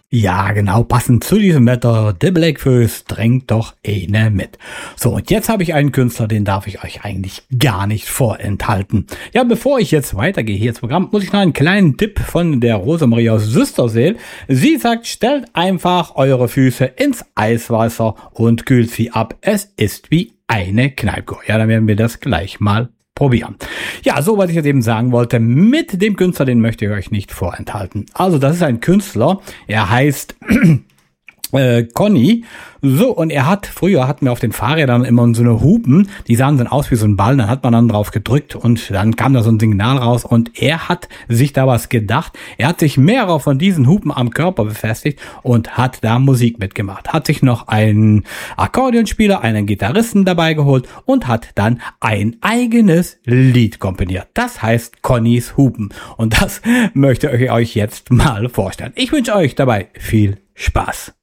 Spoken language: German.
Ja, genau, passend zu diesem Wetter, der Blackfoes drängt doch mit. So, und jetzt habe ich einen Künstler, den darf ich euch eigentlich gar nicht vorenthalten. Ja, bevor ich jetzt weitergehe hier ins Programm, muss ich noch einen kleinen Tipp von der Rosemarie aus Süsterseel. Sie sagt, stellt einfach eure Füße ins Eiswasser und kühlt sie ab. Es ist wie eine Kneippkur. Ja, dann werden wir das gleich mal probieren. Ja, so was ich jetzt eben sagen wollte, mit dem Künstler, den möchte ich euch nicht vorenthalten. Also das ist ein Künstler, er heißt Conny. So, und früher hatten wir auf den Fahrrädern immer so eine Hupen, die sahen dann aus wie so ein Ball, dann hat man dann drauf gedrückt und dann kam da so ein Signal raus und er hat sich da was gedacht. Er hat sich mehrere von diesen Hupen am Körper befestigt und hat da Musik mitgemacht. Hat sich noch einen Akkordeonspieler, einen Gitarristen dabei geholt und hat dann ein eigenes Lied komponiert. Das heißt Connys Hupen und das möchte ich euch jetzt mal vorstellen. Ich wünsche euch dabei viel Spaß.